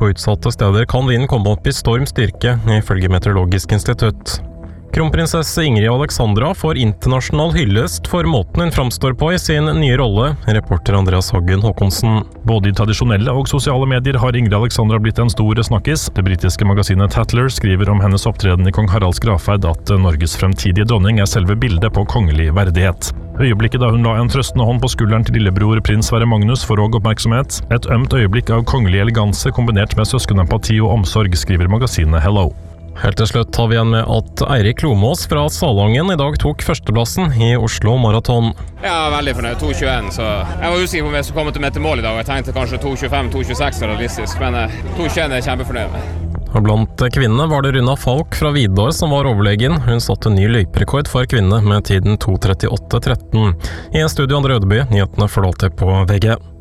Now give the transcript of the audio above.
På utsatte steder kan vinden komme opp i stormstyrke, ifølge Meteorologisk institutt. Kronprinsesse Ingrid Alexandra får internasjonal hyllest for måten hun framstår på i sin nye rolle, reporter Andreas Hoggen Håkonsen. Både i tradisjonelle og sosiale medier har Ingrid Alexandra blitt en stor snakkis. Det britiske magasinet Tatler skriver om hennes opptreden i kong Haralds gravferd at Norges fremtidige dronning er selve bildet på kongelig verdighet. Øyeblikket da hun la en trøstende hånd på skulderen til lillebror prins Sverre Magnus får også oppmerksomhet. Et ømt øyeblikk av kongelig eleganse kombinert med søskenempati og omsorg, skriver magasinet Hello. Helt til slutt tar vi igjen med at Eirik Lomås fra Salangen i dag tok førsteplassen i Oslo Maraton. Jeg er veldig fornøyd, 2.21, så jeg var usikker på om jeg skulle komme til mål i dag. Jeg tenkte kanskje 2.25-2.26 er realistisk, men 2.21 er jeg kjempefornøyd med. Og blant kvinnene var det Runa Falk fra Vidar som var overlegen. Hun satte ny løyperekord for kvinne med tiden 2.38,13. I studio Andre Ødeby, nyhetene får du alltid på VG.